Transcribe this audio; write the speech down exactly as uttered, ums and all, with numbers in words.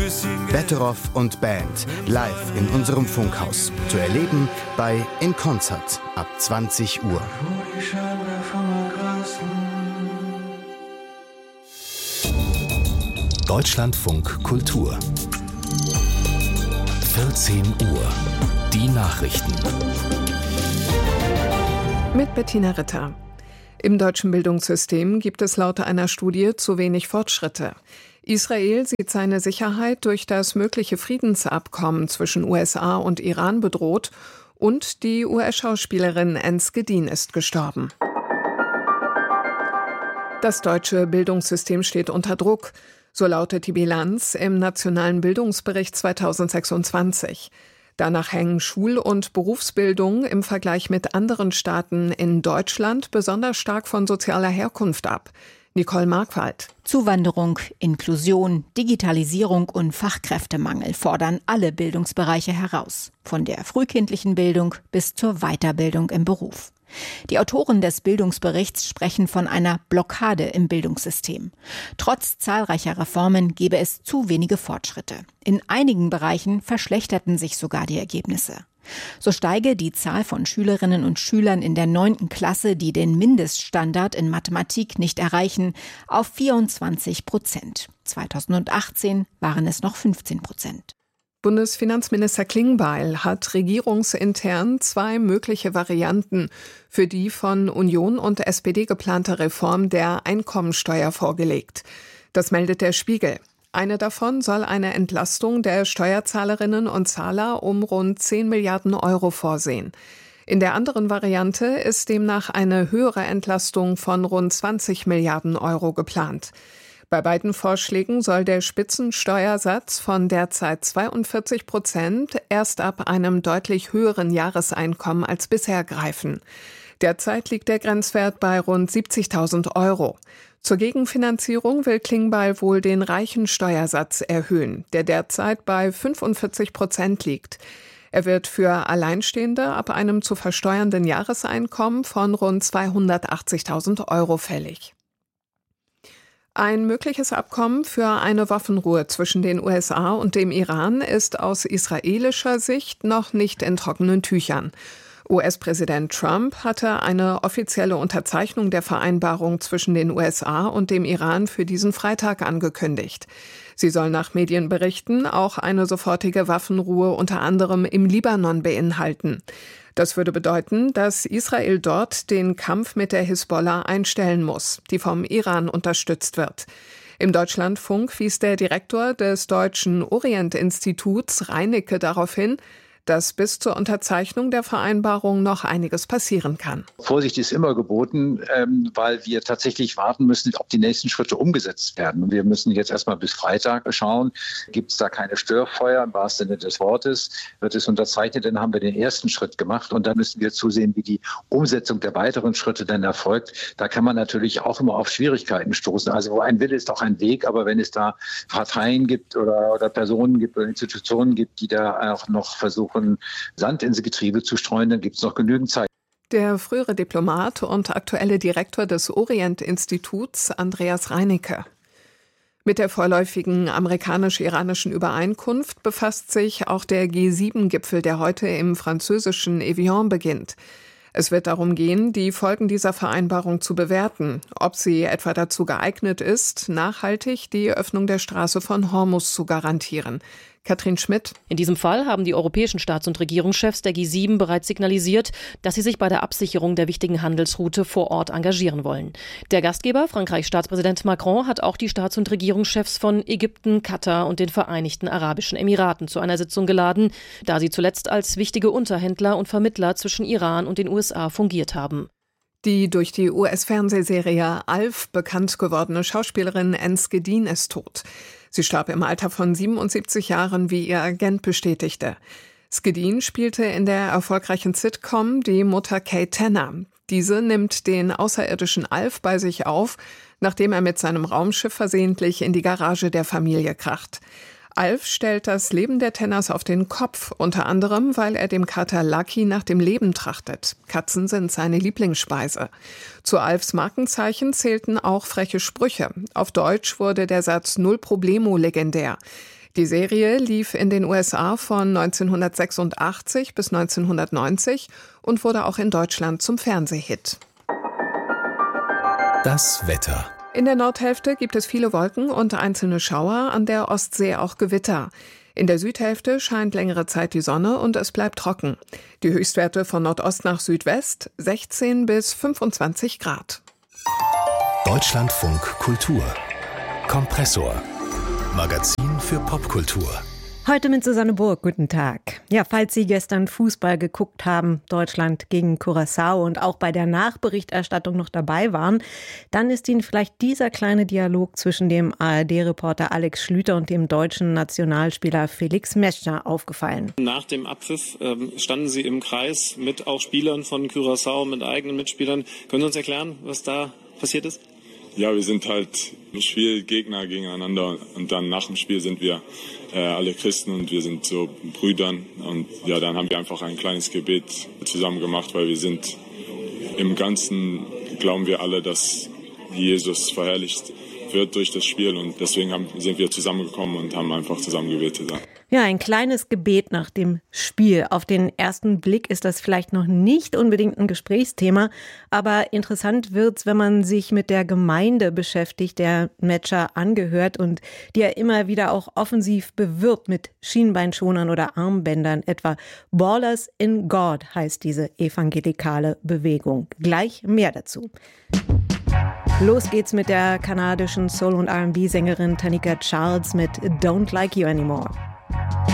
Betteroff und Band live in unserem Funkhaus. Zu erleben bei In Concert ab zwanzig Uhr. Deutschlandfunk Kultur. vierzehn Uhr. Die Nachrichten. Mit Bettina Ritter. Im deutschen Bildungssystem gibt es laut einer Studie zu wenig Fortschritte. Israel sieht seine Sicherheit durch das mögliche Friedensabkommen zwischen U S A und Iran bedroht und die U S-Schauspielerin Enske Dien ist gestorben. Das deutsche Bildungssystem steht unter Druck. So lautet die Bilanz im Nationalen Bildungsbericht zweitausendsechsundzwanzig. Danach hängen Schul- und Berufsbildung im Vergleich mit anderen Staaten in Deutschland besonders stark von sozialer Herkunft ab. Nicole Markwald. Zuwanderung, Inklusion, Digitalisierung und Fachkräftemangel fordern alle Bildungsbereiche heraus. Von der frühkindlichen Bildung bis zur Weiterbildung im Beruf. Die Autoren des Bildungsberichts sprechen von einer Blockade im Bildungssystem. Trotz zahlreicher Reformen gebe es zu wenige Fortschritte. In einigen Bereichen verschlechterten sich sogar die Ergebnisse. So steige die Zahl von Schülerinnen und Schülern in der neunten Klasse, die den Mindeststandard in Mathematik nicht erreichen, auf vierundzwanzig Prozent. zweitausendachtzehn waren es noch fünfzehn Prozent. Bundesfinanzminister Klingbeil hat regierungsintern zwei mögliche Varianten für die von Union und S P D geplante Reform der Einkommensteuer vorgelegt. Das meldet der Spiegel. Eine davon soll eine Entlastung der Steuerzahlerinnen und Zahler um rund zehn Milliarden Euro vorsehen. In der anderen Variante ist demnach eine höhere Entlastung von rund zwanzig Milliarden Euro geplant. Bei beiden Vorschlägen soll der Spitzensteuersatz von derzeit zweiundvierzig Prozent erst ab einem deutlich höheren Jahreseinkommen als bisher greifen. Derzeit liegt der Grenzwert bei rund siebzigtausend Euro. Zur Gegenfinanzierung will Klingbeil wohl den reichen Steuersatz erhöhen, der derzeit bei fünfundvierzig Prozent liegt. Er wird für Alleinstehende ab einem zu versteuernden Jahreseinkommen von rund zweihundertachtzigtausend Euro fällig. Ein mögliches Abkommen für eine Waffenruhe zwischen den U S A und dem Iran ist aus israelischer Sicht noch nicht in trockenen Tüchern. U S-Präsident Trump hatte eine offizielle Unterzeichnung der Vereinbarung zwischen den U S A und dem Iran für diesen Freitag angekündigt. Sie soll nach Medienberichten auch eine sofortige Waffenruhe unter anderem im Libanon beinhalten. Das würde bedeuten, dass Israel dort den Kampf mit der Hisbollah einstellen muss, die vom Iran unterstützt wird. Im Deutschlandfunk wies der Direktor des Deutschen Orient-Instituts Reinecke darauf hin, dass bis zur Unterzeichnung der Vereinbarung noch einiges passieren kann. Vorsicht ist immer geboten, ähm, weil wir tatsächlich warten müssen, ob die nächsten Schritte umgesetzt werden. Und wir müssen jetzt erstmal bis Freitag schauen, gibt es da keine Störfeuer im wahrsten Sinne des Wortes, wird es unterzeichnet, dann haben wir den ersten Schritt gemacht und dann müssen wir zusehen, wie die Umsetzung der weiteren Schritte dann erfolgt. Da kann man natürlich auch immer auf Schwierigkeiten stoßen. Also wo ein Wille ist auch ein Weg, aber wenn es da Parteien gibt oder, oder Personen gibt oder Institutionen gibt, die da auch noch versuchen, Sand ins Getriebe zu streuen, dann gibt es noch genügend Zeit. Der frühere Diplomat und aktuelle Direktor des Orient-Instituts, Andreas Reinecke. Mit der vorläufigen amerikanisch-iranischen Übereinkunft befasst sich auch der G sieben Gipfel, der heute im französischen Evian beginnt. Es wird darum gehen, die Folgen dieser Vereinbarung zu bewerten, ob sie etwa dazu geeignet ist, nachhaltig die Öffnung der Straße von Hormuz zu garantieren. Katrin Schmidt. In diesem Fall haben die europäischen Staats- und Regierungschefs der G sieben bereits signalisiert, dass sie sich bei der Absicherung der wichtigen Handelsroute vor Ort engagieren wollen. Der Gastgeber, Frankreichs Staatspräsident Macron, hat auch die Staats- und Regierungschefs von Ägypten, Katar und den Vereinigten Arabischen Emiraten zu einer Sitzung geladen, da sie zuletzt als wichtige Unterhändler und Vermittler zwischen Iran und den U S A fungiert haben. Die durch die U S-Fernsehserie Alf bekannt gewordene Schauspielerin Enske Dien ist tot. Sie starb im Alter von siebenundsiebzig Jahren, wie ihr Agent bestätigte. Skedin spielte in der erfolgreichen Sitcom die Mutter Kate Tanner. Diese nimmt den außerirdischen Alf bei sich auf, nachdem er mit seinem Raumschiff versehentlich in die Garage der Familie kracht. Alf stellt das Leben der Tanners auf den Kopf, unter anderem, weil er dem Kater Lucky nach dem Leben trachtet. Katzen sind seine Lieblingsspeise. Zu Alfs Markenzeichen zählten auch freche Sprüche. Auf Deutsch wurde der Satz Null Problemo legendär. Die Serie lief in den U S A von neunzehnhundertsechsundachtzig bis neunzehnhundertneunzig und wurde auch in Deutschland zum Fernsehhit. Das Wetter. In der Nordhälfte gibt es viele Wolken und einzelne Schauer, an der Ostsee auch Gewitter. In der Südhälfte scheint längere Zeit die Sonne und es bleibt trocken. Die Höchstwerte von Nordost nach Südwest sechzehn bis fünfundzwanzig Grad. Deutschlandfunk Kultur. Kompressor. Magazin für Popkultur. Heute mit Susanne Burg, guten Tag. Ja, falls Sie gestern Fußball geguckt haben, Deutschland gegen Curaçao und auch bei der Nachberichterstattung noch dabei waren, dann ist Ihnen vielleicht dieser kleine Dialog zwischen dem A R D-Reporter Alex Schlüter und dem deutschen Nationalspieler Felix Metscher aufgefallen. Nach dem Abpfiff ähm, standen Sie im Kreis mit auch Spielern von Curaçao, mit eigenen Mitspielern. Können Sie uns erklären, was da passiert ist? Ja, wir sind halt im Spiel Gegner gegeneinander und dann nach dem Spiel sind wir äh, alle Christen und wir sind so Brüdern und ja, dann haben wir einfach ein kleines Gebet zusammen gemacht, weil wir sind im Ganzen, glauben wir alle, dass Jesus verherrlicht wird durch das Spiel und deswegen haben, sind wir zusammengekommen und haben einfach zusammen gebetet. Ja. Ja, ein kleines Gebet nach dem Spiel. Auf den ersten Blick ist das vielleicht noch nicht unbedingt ein Gesprächsthema, aber interessant wird's, wenn man sich mit der Gemeinde beschäftigt, der Metscher angehört und die er immer wieder auch offensiv bewirbt mit Schienbeinschonern oder Armbändern. Etwa Ballers in God heißt diese evangelikale Bewegung. Gleich mehr dazu. Los geht's mit der kanadischen Soul- und R and B-Sängerin Tanika Charles mit Don't Like You Anymore.